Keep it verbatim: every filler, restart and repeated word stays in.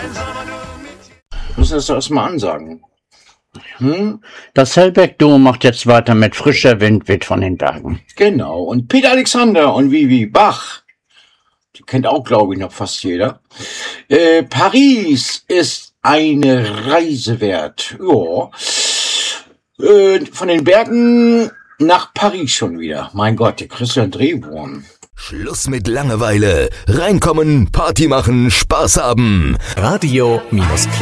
Müssen wir das doch erstmal ansagen. Hm? Das Hellberg-Duo macht jetzt weiter mit Frischer Wind weht von den Bergen. Genau. Und Peter Alexander und Vivi Bach, die kennt auch, glaube ich, noch fast jeder. Äh, Paris ist eine Reise wert. Ja. Äh, von den Bergen nach Paris schon wieder. Mein Gott, der Christian Drehwurm. Schluss mit Langeweile. Reinkommen, Party machen, Spaß haben. Radio minus